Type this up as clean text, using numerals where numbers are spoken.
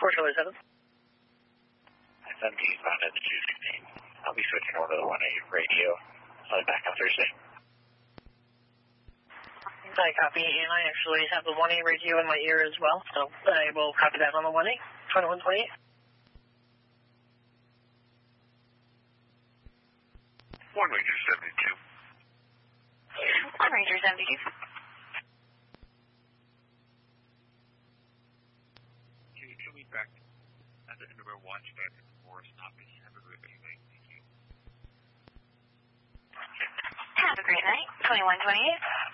Charlie 7. SMT is found at the 216. I'll be switching over to the 1A radio. I'll be back on Thursday. I copy, and I actually have the 1A radio in my ear as well, so I will copy that on the 1A, 2128. 1 Ranger 72. 1 Ranger 72. Can we back at the number 1 back in the forest office? Have a great night. Thank you. Have a great night. 2128.